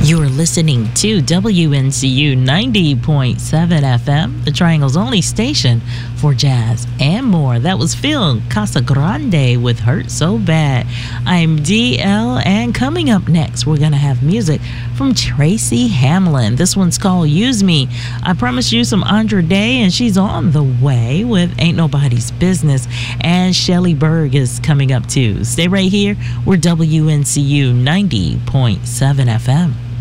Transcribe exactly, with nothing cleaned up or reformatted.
You're listening to W N C U ninety point seven F M, the Triangle's only station for jazz and more. That was Phil Casagrande with Hurt So Bad. I'm D L, and coming up next, we're going to have music from Tracy Hamlin. This one's called Use Me. I promised you some Andra Day, and she's on the way with Ain't Nobody's Business. And Shelly Berg is coming up too. Stay right here. We're W N C U ninety point seven F M.